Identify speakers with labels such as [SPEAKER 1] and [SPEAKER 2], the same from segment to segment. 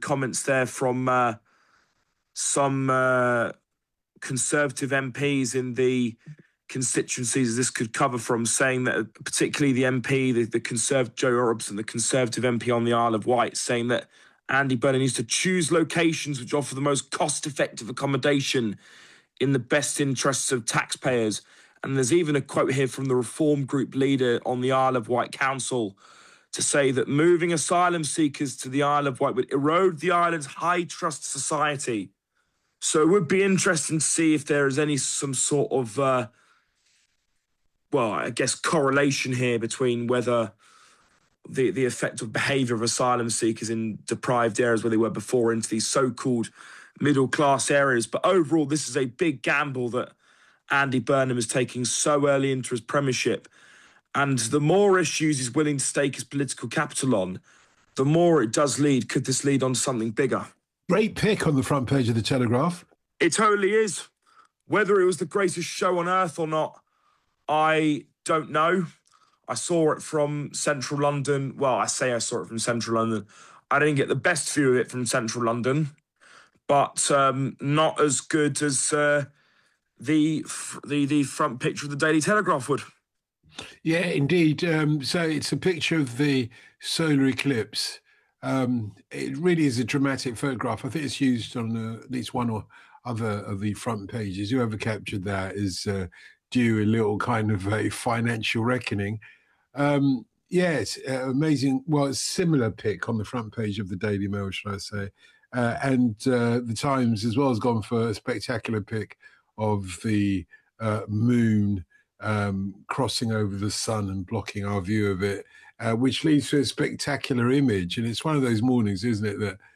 [SPEAKER 1] comments there from some Conservative MPs in the constituencies this could cover from, saying that particularly the MP, the Conservative Joe Robson, the Conservative MP on the Isle of Wight, saying that Andy Burnham needs to choose locations which offer the most cost-effective accommodation in the best interests of taxpayers. And there's even a quote here from the Reform Group leader on the Isle of Wight Council to say that moving asylum seekers to the Isle of Wight would erode the island's high trust society. So it would be interesting to see if there is some sort of, correlation here between whether the effective behaviour of asylum seekers in deprived areas where they were before into these so-called middle-class areas. But overall, this is a big gamble that Andy Burnham is taking so early into his premiership. And the more issues he's willing to stake his political capital on, the more it does lead. Could this lead on to something bigger?
[SPEAKER 2] Great pick on the front page of the Telegraph.
[SPEAKER 1] It totally is. Whether it was the greatest show on earth or not, I don't know. I saw it from Central London. Well, I say I saw it from Central London. I didn't get the best view of it from Central London, but not as good as the front picture of the Daily Telegraph would.
[SPEAKER 2] Yeah, indeed. So it's a picture of the solar eclipse. It really is a dramatic photograph. I think it's used on at least one or other of the front pages. Whoever captured that is due a little kind of a financial reckoning. Yes, amazing. Well, it's a similar pick on the front page of the Daily Mail, should I say. And the Times as well has gone for a spectacular pick of the moon crossing over the sun and blocking our view of it, which leads to a spectacular image. And it's one of those mornings, isn't it, that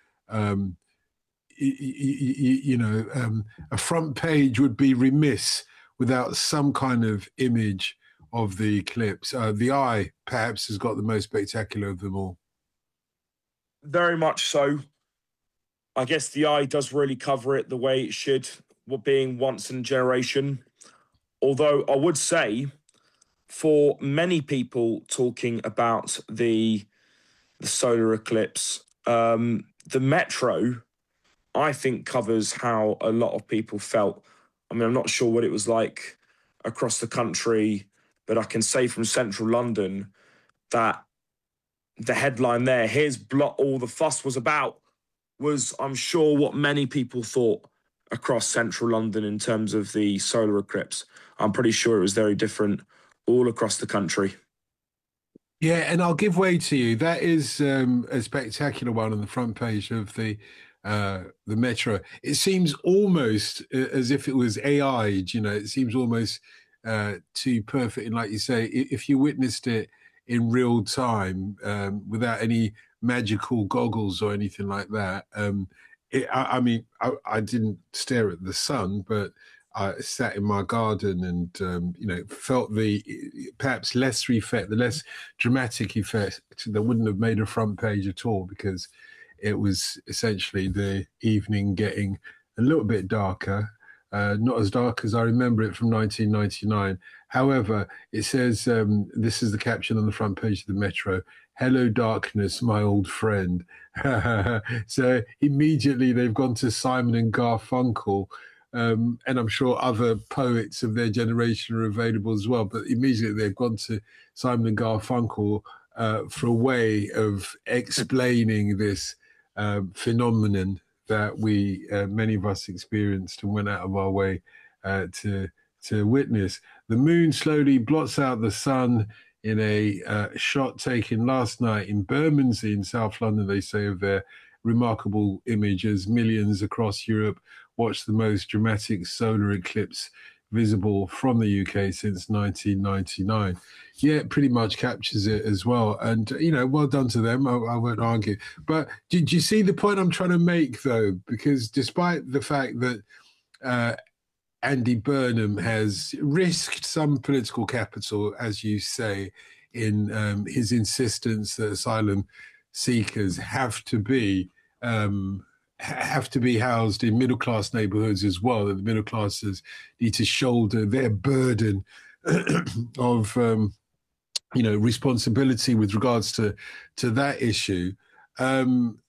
[SPEAKER 2] a front page would be remiss without some kind of image of the eclipse. The Eye, perhaps, has got the most spectacular of them all.
[SPEAKER 1] Very much so. I guess the Eye does really cover it the way it should, being once in a generation. Although I would say, for many people talking about the solar eclipse, the Metro, I think, covers how a lot of people felt. I mean, I'm not sure what it was like across the country, but I can say from Central London that the headline there, "Here's all the fuss was about," was, I'm sure, what many people thought across Central London in terms of the solar eclipse. I'm pretty sure it was very different all across the country.
[SPEAKER 2] Yeah, and I'll give way to you. That is a spectacular one on the front page of the Metro. It seems almost as if it was AI'd, it seems almost too perfect. And like you say, if you witnessed it in real time without any magical goggles or anything like that, I didn't stare at the sun, but I sat in my garden and, felt the perhaps lesser effect, the less dramatic effect that wouldn't have made a front page at all, because it was essentially the evening getting a little bit darker, not as dark as I remember it from 1999. However, it says, this is the caption on the front page of the Metro, "Hello, darkness, my old friend." So immediately they've gone to Simon and Garfunkel, and I'm sure other poets of their generation are available as well. But immediately they've gone to Simon and Garfunkel for a way of explaining this phenomenon that many of us experienced and went out of our way to witness. The moon slowly blots out the sun in a shot taken last night in Bermondsey in South London, they say, of their remarkable image as millions across Europe watched the most dramatic solar eclipse visible from the UK since 1999. Yeah, it pretty much captures it as well. And, well done to them. I won't argue. But did you see the point I'm trying to make, though? Because despite the fact that Andy Burnham has risked some political capital, as you say, in his insistence that asylum seekers have to be housed in middle-class neighbourhoods as well, that the middle classes need to shoulder their burden of, responsibility with regards to that issue.